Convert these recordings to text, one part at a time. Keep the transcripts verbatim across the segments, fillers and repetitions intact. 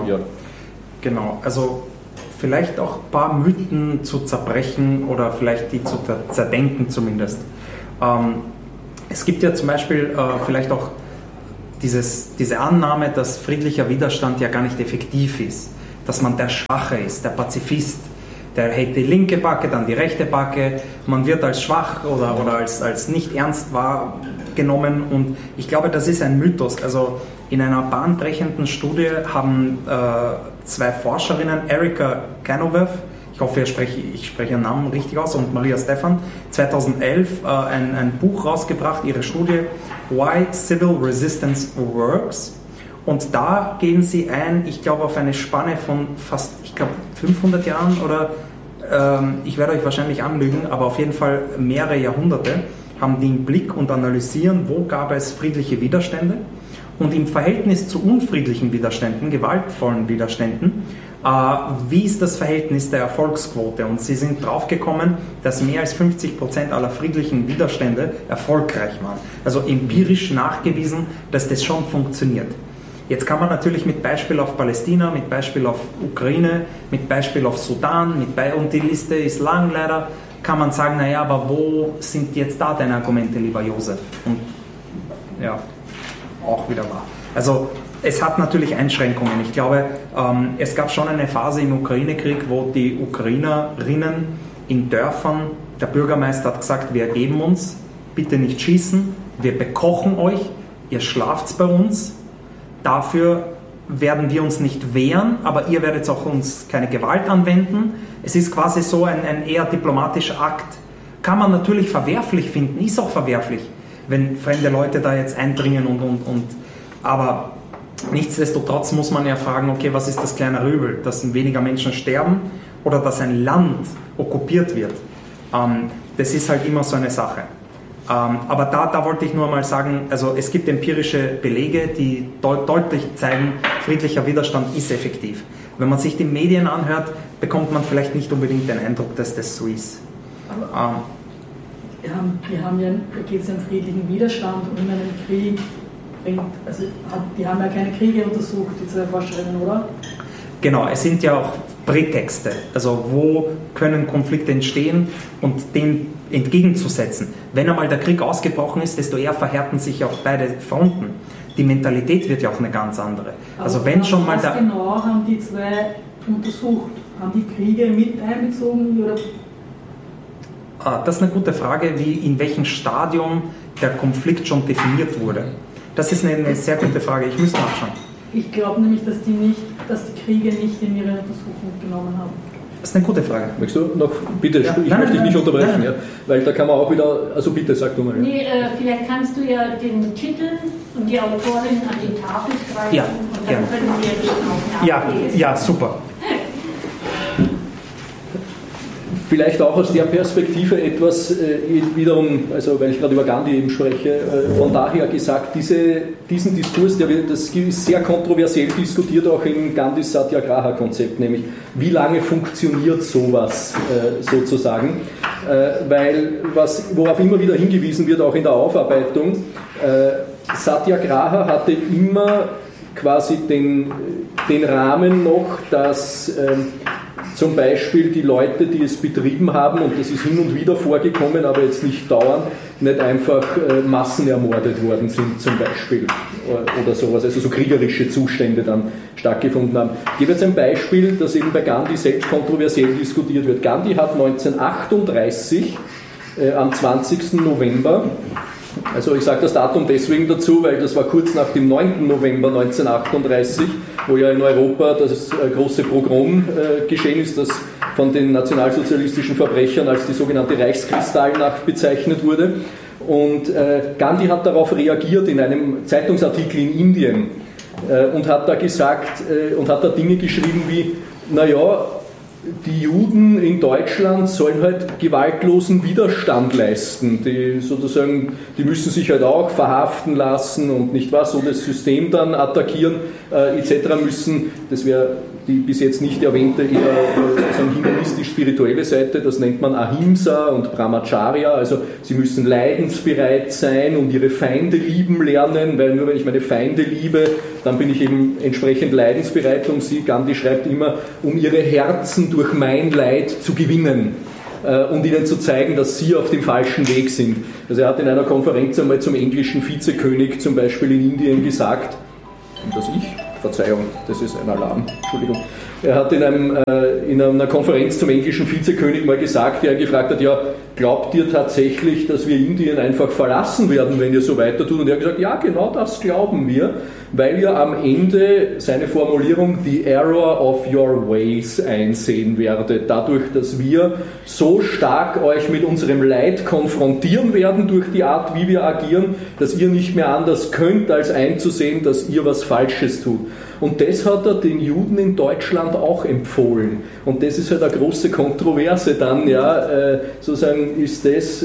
ja. Genau, also vielleicht auch ein paar Mythen zu zerbrechen oder vielleicht die zu zerdenken zumindest. Ähm, es gibt ja zum Beispiel äh, vielleicht auch dieses, diese Annahme, dass friedlicher Widerstand ja gar nicht effektiv ist, dass man der Schwache ist, der Pazifist, der hält die linke Backe, dann die rechte Backe, man wird als schwach oder, oder als, als nicht ernst wahrgenommen und ich glaube, das ist ein Mythos. Also in einer bahnbrechenden Studie haben äh, zwei Forscherinnen, Erika Canovev, ich hoffe, ich spreche, ich spreche ihren Namen richtig aus, und Maria Stephan, zweitausendelf äh, ein, ein Buch rausgebracht, ihre Studie Why Civil Resistance Works. Und da gehen sie ein, ich glaube, auf eine Spanne von fast, ich glaube, fünfhundert Jahren oder, ähm, ich werde euch wahrscheinlich anlügen, aber auf jeden Fall mehrere Jahrhunderte, haben die im Blick und analysieren, wo gab es friedliche Widerstände und im Verhältnis zu unfriedlichen Widerständen, gewaltvollen Widerständen, äh, wie ist das Verhältnis der Erfolgsquote? Und sie sind draufgekommen, dass mehr als fünfzig Prozent aller friedlichen Widerstände erfolgreich waren. Also empirisch nachgewiesen, dass das schon funktioniert. Jetzt kann man natürlich mit Beispiel auf Palästina, mit Beispiel auf Ukraine, mit Beispiel auf Sudan, mit Be- und die Liste ist lang leider, kann man sagen, naja, aber wo sind jetzt da deine Argumente, lieber Josef? Und ja, auch wieder wahr. Also es hat natürlich Einschränkungen. Ich glaube, ähm, es gab schon eine Phase im Ukraine-Krieg, wo die Ukrainerinnen in Dörfern, der Bürgermeister hat gesagt, wir ergeben uns, bitte nicht schießen, wir bekochen euch, ihr schlaft bei uns. Dafür werden wir uns nicht wehren, aber ihr werdet auch uns keine Gewalt anwenden. Es ist quasi so ein, ein eher diplomatischer Akt. Kann man natürlich verwerflich finden, ist auch verwerflich, wenn fremde Leute da jetzt eindringen und, und, und. Aber nichtsdestotrotz muss man ja fragen, okay, was ist das kleinere Übel? Dass weniger Menschen sterben oder dass ein Land okkupiert wird? Ähm, das ist halt immer so eine Sache. Aber da, da wollte ich nur mal sagen, also es gibt empirische Belege, die deut- deutlich zeigen, friedlicher Widerstand ist effektiv. Wenn man sich die Medien anhört, bekommt man vielleicht nicht unbedingt den Eindruck, dass das so ist. Aber ähm, wir haben, wir haben ja, da geht es ja um friedlichen Widerstand und in einem Krieg bringt, also die haben ja keine Kriege untersucht, die zwei Forscherinnen, oder? Genau, es sind ja auch Prätexte, also wo können Konflikte entstehen und dem entgegenzusetzen. Wenn einmal der Krieg ausgebrochen ist, desto eher verhärten sich auch beide Fronten. Die Mentalität wird ja auch eine ganz andere. Aber also wenn was, schon mal was da genau haben die zwei untersucht? Haben die Kriege mit einbezogen? Oder? Ah, das ist eine gute Frage, wie in welchem Stadium der Konflikt schon definiert wurde. Das ist eine, eine sehr gute Frage, ich müsste nachschauen. Ich glaube nämlich, dass die, nicht, dass die Kriege nicht in ihre Untersuchung genommen haben. Das ist eine gute Frage. Möchtest du noch, bitte, ja, ich nein, möchte dich nicht nein, unterbrechen, nein. Ja, weil da kann man auch wieder, also bitte, sag du mal. Ja. Nee, äh, vielleicht kannst du ja den Titel und die Autorin an die Tafel schreiben ja, und dann gerne. können wir das auch Ja, nachlesen. ja, super. Vielleicht auch aus der Perspektive etwas äh, wiederum, also weil ich gerade über Gandhi eben spreche, äh, von daher gesagt, diese, diesen Diskurs, der wird, das ist sehr kontroversiell diskutiert, auch in Gandhis Satyagraha-Konzept, nämlich wie lange funktioniert sowas äh, sozusagen, äh, weil was, worauf immer wieder hingewiesen wird, auch in der Aufarbeitung, äh, Satyagraha hatte immer quasi den, den Rahmen noch, dass äh, zum Beispiel die Leute, die es betrieben haben, und das ist hin und wieder vorgekommen, aber jetzt nicht dauernd, nicht einfach äh, massenermordet worden sind zum Beispiel oder sowas, also so kriegerische Zustände dann stattgefunden haben. Ich gebe jetzt ein Beispiel, das eben bei Gandhi selbst kontroversiell diskutiert wird. Gandhi hat neunzehnhundertachtunddreißig äh, am zwanzigsten November, also ich sage das Datum deswegen dazu, weil das war kurz nach dem neunten November neunzehnhundertachtunddreißig, wo ja in Europa das große Pogrom äh, geschehen ist, das von den nationalsozialistischen Verbrechern als die sogenannte Reichskristallnacht bezeichnet wurde. Und äh, Gandhi hat darauf reagiert in einem Zeitungsartikel in Indien äh, und hat da gesagt äh, und hat da Dinge geschrieben wie, naja, die Juden in Deutschland sollen halt gewaltlosen Widerstand leisten. Die sozusagen, die müssen sich halt auch verhaften lassen und nicht was, so das System dann attackieren, äh, et cetera müssen, das wäre die bis jetzt nicht erwähnte, eher also hinduistisch-spirituelle Seite, das nennt man Ahimsa und Brahmacharya, also sie müssen leidensbereit sein und ihre Feinde lieben lernen, weil nur wenn ich meine Feinde liebe, dann bin ich eben entsprechend leidensbereit um sie. Gandhi schreibt immer, um ihre Herzen durch mein Leid zu gewinnen äh, und ihnen zu zeigen, dass sie auf dem falschen Weg sind. Also er hat in einer Konferenz einmal zum englischen Vizekönig zum Beispiel in Indien gesagt, und das ich, Verzeihung, das ist ein Alarm, Entschuldigung. Er hat in, einem, äh, in einer Konferenz zum englischen Vizekönig mal gesagt, der gefragt hat, ja, glaubt ihr tatsächlich, dass wir Indien einfach verlassen werden, wenn ihr so weiter tut? Und er hat gesagt, ja, genau das glauben wir, weil ihr am Ende, seine Formulierung, the error of your ways einsehen werdet. Dadurch, dass wir so stark euch mit unserem Leid konfrontieren werden durch die Art, wie wir agieren, dass ihr nicht mehr anders könnt, als einzusehen, dass ihr was Falsches tut. Und das hat er den Juden in Deutschland auch empfohlen. Und das ist halt eine große Kontroverse dann, ja, äh, sozusagen ist das äh,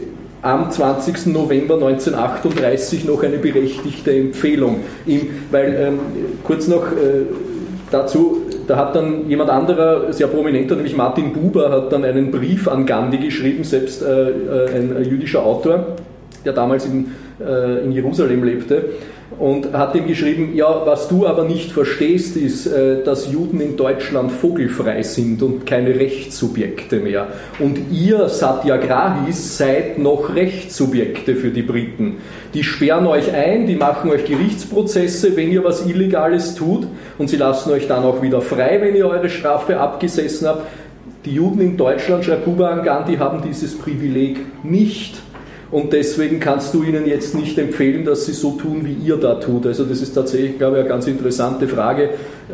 am zwanzigsten November neunzehnhundertachtunddreißig noch eine berechtigte Empfehlung. Ihm, weil, ähm, kurz noch äh, dazu, da hat dann jemand anderer, sehr prominenter, nämlich Martin Buber, hat dann einen Brief an Gandhi geschrieben, selbst äh, ein, ein jüdischer Autor, der damals in, äh, in Jerusalem lebte, und hat ihm geschrieben, ja, was du aber nicht verstehst, ist, äh, dass Juden in Deutschland vogelfrei sind und keine Rechtssubjekte mehr. Und ihr Satyagrahis seid noch Rechtssubjekte für die Briten. Die sperren euch ein, die machen euch Gerichtsprozesse, wenn ihr was Illegales tut, und sie lassen euch dann auch wieder frei, wenn ihr eure Strafe abgesessen habt. Die Juden in Deutschland, schreibt Buber an Gandhi, haben dieses Privileg nicht. Und deswegen kannst du ihnen jetzt nicht empfehlen, dass sie so tun, wie ihr da tut. Also das ist tatsächlich, glaube ich, eine ganz interessante Frage,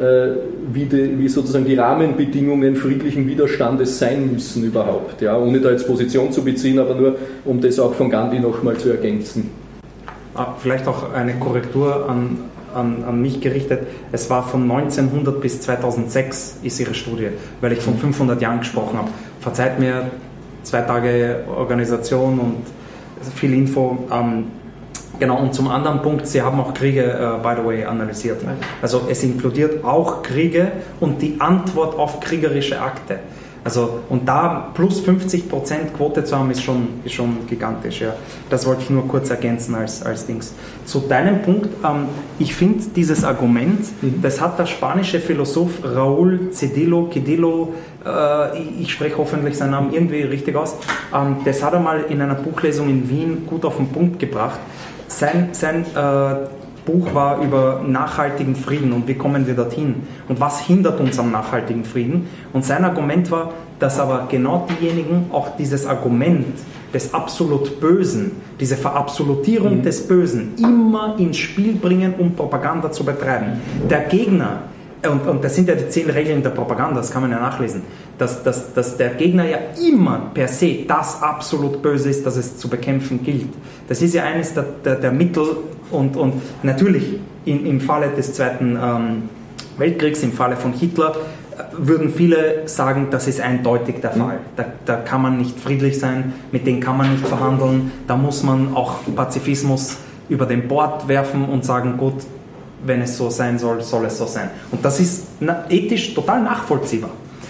wie, die, wie sozusagen die Rahmenbedingungen friedlichen Widerstandes sein müssen überhaupt. Ja, ohne da jetzt Position zu beziehen, aber nur um das auch von Gandhi nochmal zu ergänzen. Vielleicht auch eine Korrektur an, an, an mich gerichtet. Es war von neunzehnhundert bis zweitausendsechs ist Ihre Studie, weil ich von fünfhundert Jahren gesprochen habe. Verzeiht mir, zwei Tage Organisation und viel Info. Ähm, genau, und zum anderen Punkt, Sie haben auch Kriege, äh, by the way, analysiert. Also es inkludiert auch Kriege und die Antwort auf kriegerische Akte. Also, und da plus fünfzig Prozent Quote zu haben, ist schon, ist schon gigantisch. Ja. Das wollte ich nur kurz ergänzen als, als Dings. Zu deinem Punkt, ähm, ich finde dieses Argument, mhm. das hat der spanische Philosoph Raúl Cedillo, Cedillo, äh, ich, ich spreche hoffentlich seinen Namen irgendwie richtig aus, ähm, das hat er mal in einer Buchlesung in Wien gut auf den Punkt gebracht. Sein, sein äh, Buch war über nachhaltigen Frieden und wie kommen wir dorthin und was hindert uns am nachhaltigen Frieden. Und sein Argument war, dass aber genau diejenigen auch dieses Argument des absolut Bösen, diese Verabsolutierung mhm. des Bösen immer ins Spiel bringen, um Propaganda zu betreiben. Der Gegner, und, und das sind ja die zehn Regeln der Propaganda, das kann man ja nachlesen, dass, dass, dass der Gegner ja immer per se das absolut Böse ist, das es zu bekämpfen gilt. Das ist ja eines der, der, der Mittel und, und natürlich in, im Falle des Zweiten ähm, Weltkriegs, im Falle von Hitler, würden viele sagen, das ist eindeutig der Fall. Da, da kann man nicht friedlich sein, mit denen kann man nicht verhandeln, da muss man auch Pazifismus über den Bord werfen und sagen, gut, wenn es so sein soll, soll es so sein. Und das ist na, ethisch total nachvollziehbar.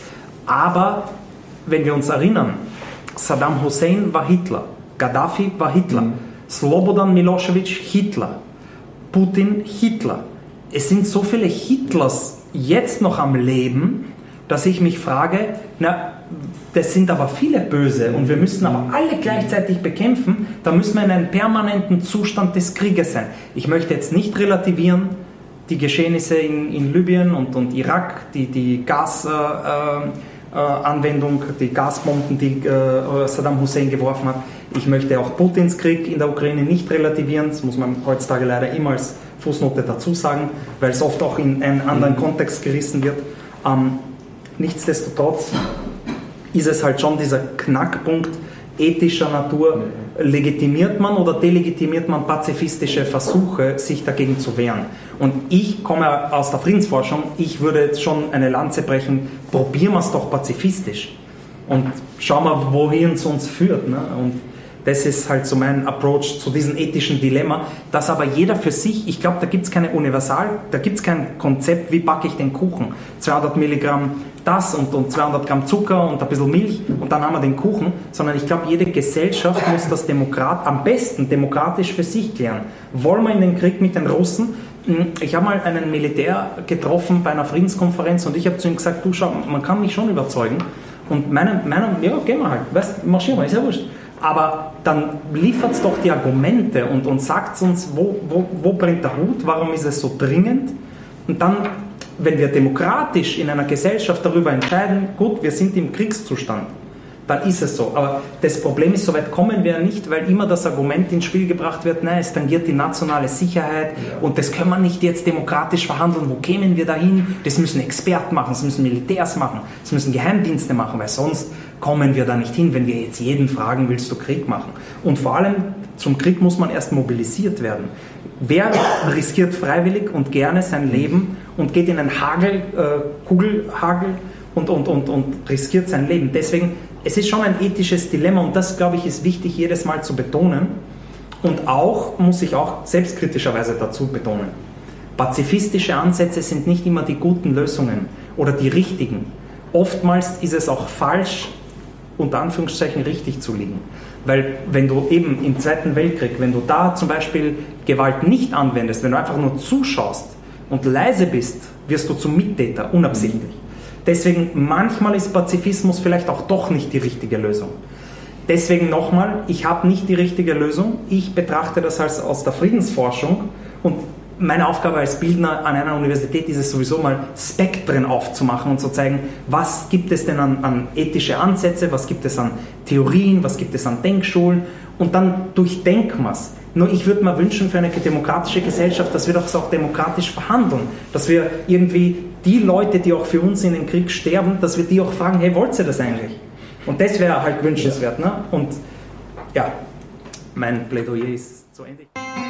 Aber wenn wir uns erinnern, Saddam Hussein war Hitler, Gaddafi war Hitler, mhm. Slobodan Milosevic Hitler, Putin Hitler. Es sind so viele Hitlers jetzt noch am Leben, dass ich mich frage, na, das sind aber viele Böse und wir müssen aber alle gleichzeitig bekämpfen, da müssen wir in einem permanenten Zustand des Krieges sein. Ich möchte jetzt nicht relativieren, die Geschehnisse in, in Libyen und, und Irak, die, die Gasanwendung, äh, äh, die Gasbomben, die äh, Saddam Hussein geworfen hat. Ich möchte auch Putins Krieg in der Ukraine nicht relativieren, das muss man heutzutage leider immer als Fußnote dazu sagen, weil es oft auch in einen anderen Kontext gerissen wird. Ähm, nichtsdestotrotz ist es halt schon dieser Knackpunkt ethischer Natur. legitimiert man oder delegitimiert man pazifistische Versuche, sich dagegen zu wehren. Und ich komme aus der Friedensforschung, ich würde jetzt schon eine Lanze brechen, probieren wir es doch pazifistisch und schauen wir, wohin es uns führt. Ne? Und das ist halt so mein Approach zu diesem ethischen Dilemma, dass aber jeder für sich, ich glaube, da gibt es keine Universal, da gibt es kein Konzept, wie backe ich den Kuchen. zweihundert Milligramm das und, und zweihundert Gramm Zucker und ein bisschen Milch und dann haben wir den Kuchen, sondern ich glaube, jede Gesellschaft muss das Demokrat, am besten demokratisch für sich klären. Wollen wir in den Krieg mit den Russen? Ich habe mal einen Militär getroffen bei einer Friedenskonferenz und ich habe zu ihm gesagt, du schau, man kann mich schon überzeugen. Und meine Meinung, ja, gehen wir halt, weißt, marschieren wir, ist ja wurscht. Aber dann liefert es doch die Argumente und, und sagt uns, wo, wo, wo brennt der Hut, warum ist es so dringend? Und dann, wenn wir demokratisch in einer Gesellschaft darüber entscheiden, gut, wir sind im Kriegszustand, dann ist es so. Aber das Problem ist, so weit kommen wir nicht, weil immer das Argument ins Spiel gebracht wird, nein, es tangiert die nationale Sicherheit und das können wir nicht jetzt demokratisch verhandeln. Wo kämen wir dahin? Das müssen Experten machen, das müssen Militärs machen, das müssen Geheimdienste machen, weil sonst kommen wir da nicht hin, wenn wir jetzt jeden fragen, willst du Krieg machen? Und vor allem, zum Krieg muss man erst mobilisiert werden. Wer riskiert freiwillig und gerne sein Leben und geht in einen Hagel, äh, Kugelhagel und, und, und, und riskiert sein Leben? Deswegen, es ist schon ein ethisches Dilemma und das, glaube ich, ist wichtig, jedes Mal zu betonen. Und auch, muss ich auch selbstkritischerweise dazu betonen, pazifistische Ansätze sind nicht immer die guten Lösungen oder die richtigen. Oftmals ist es auch falsch, unter Anführungszeichen richtig zu liegen. Weil wenn du eben im Zweiten Weltkrieg, wenn du da zum Beispiel Gewalt nicht anwendest, wenn du einfach nur zuschaust und leise bist, wirst du zum Mittäter, unabsichtlich. Deswegen, manchmal ist Pazifismus vielleicht auch doch nicht die richtige Lösung. Deswegen nochmal, ich habe nicht die richtige Lösung. Ich betrachte das als aus der Friedensforschung und meine Aufgabe als Bildner an einer Universität ist es sowieso mal, Spektren aufzumachen und zu zeigen, was gibt es denn an, an ethische Ansätze, was gibt es an Theorien, was gibt es an Denkschulen und dann durchdenken wir es. Nur ich würde mir wünschen für eine demokratische Gesellschaft, dass wir das auch demokratisch verhandeln, dass wir irgendwie die Leute, die auch für uns in den Krieg sterben, dass wir die auch fragen, hey, wollt ihr das eigentlich? Und das wäre halt wünschenswert. Ne? Und ja, mein Plädoyer ist zu Ende.